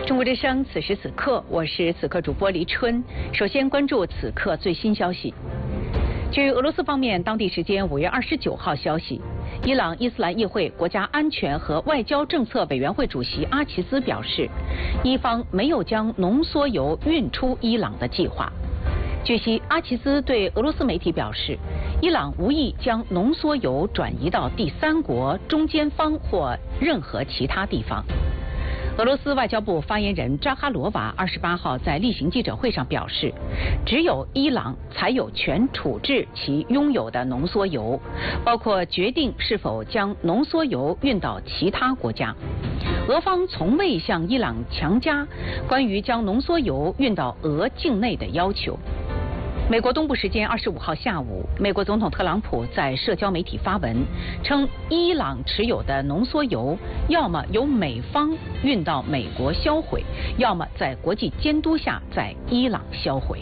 中国之声，此时此刻，我是此刻主播黎春。首先关注此刻最新消息。据俄罗斯方面当地时间5月29号消息，伊朗伊斯兰议会国家安全和外交政策委员会主席阿齐兹表示，伊方没有将浓缩铀运出伊朗的计划。据悉，阿齐兹对俄罗斯媒体表示，伊朗无意将浓缩铀转移到第三国、中间方或任何其他地方。俄罗斯外交部发言人扎哈罗娃28号在例行记者会上表示，只有伊朗才有权处置其拥有的浓缩铀，包括决定是否将浓缩铀运到其他国家。俄方从未向伊朗强加关于将浓缩铀运到俄境内的要求。美国东部时间25号下午，美国总统特朗普在社交媒体发文称，伊朗持有的浓缩铀要么由美方运到美国销毁，要么在国际监督下在伊朗销毁。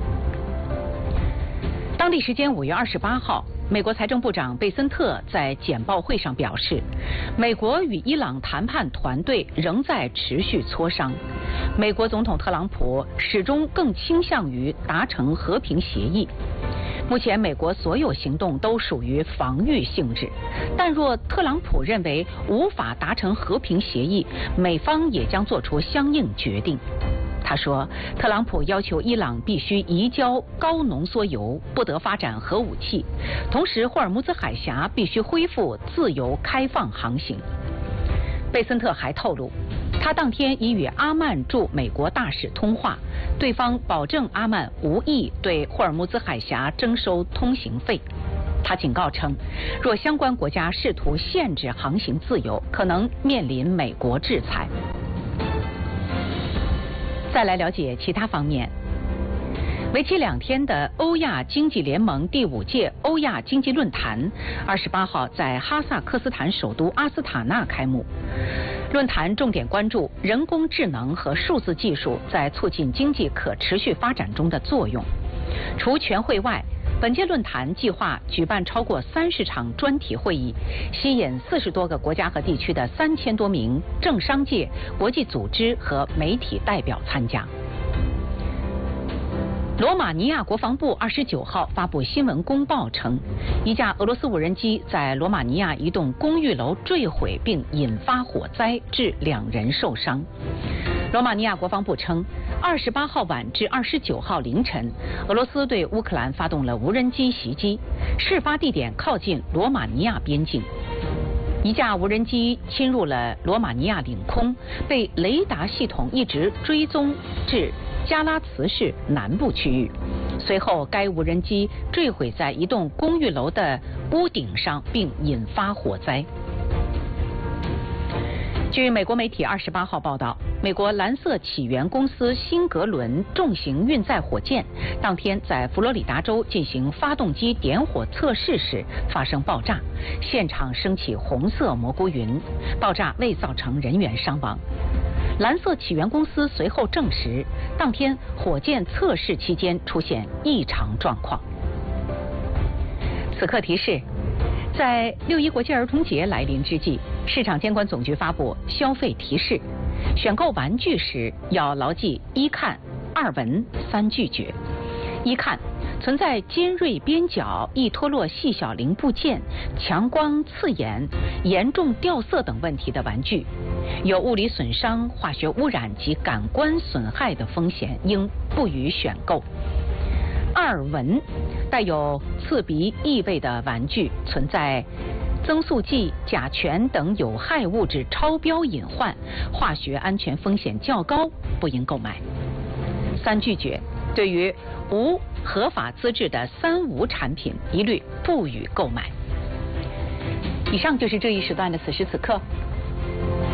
当地时间5月28号，美国财政部长贝森特在简报会上表示，美国与伊朗谈判团队仍在持续磋商。美国总统特朗普始终更倾向于达成和平协议。目前，美国所有行动都属于防御性质，但若特朗普认为无法达成和平协议，美方也将做出相应决定。他说，特朗普要求伊朗必须移交高浓缩铀，不得发展核武器，同时霍尔木兹海峡必须恢复自由开放航行。贝森特还透露，他当天已与阿曼驻美国大使通话，对方保证阿曼无意对霍尔木兹海峡征收通行费。他警告称，若相关国家试图限制航行自由，可能面临美国制裁。再来了解其他方面。为期2天的欧亚经济联盟第5届欧亚经济论坛28号在哈萨克斯坦首都阿斯塔纳开幕。论坛重点关注人工智能和数字技术在促进经济可持续发展中的作用。除全会外，本届论坛计划举办超过30场专题会议，吸引40多个国家和地区的3000多名政商界、国际组织和媒体代表参加。罗马尼亚国防部29号发布新闻公报称，一架俄罗斯无人机在罗马尼亚一栋公寓楼坠毁并引发火灾，致2人受伤。罗马尼亚国防部称，28号晚至29号凌晨，俄罗斯对乌克兰发动了无人机袭击，事发地点靠近罗马尼亚边境。一架无人机侵入了罗马尼亚领空，被雷达系统一直追踪至加拉茨市南部区域。随后，该无人机坠毁在一栋公寓楼的屋顶上，并引发火灾。据美国媒体28号报道，美国蓝色起源公司辛格伦重型运载火箭当天在佛罗里达州进行发动机点火测试时发生爆炸，现场升起红色蘑菇云，爆炸未造成人员伤亡。蓝色起源公司随后证实，当天火箭测试期间出现异常状况。此刻提示，在6·1国际儿童节来临之际，市场监管总局发布消费提示，选购玩具时要牢记1看、2闻、3拒绝。1看，存在尖锐边角、易脱落细小零部件、强光刺眼、严重掉色等问题的玩具，有物理损伤、化学污染及感官损害的风险，应不予选购。2闻，带有刺鼻异味的玩具，存在增速剂、甲醛等有害物质超标隐患，化学安全风险较高，不应购买。3拒绝，对于无合法资质的3无产品，一律不予购买。以上就是这一时段的此时此刻，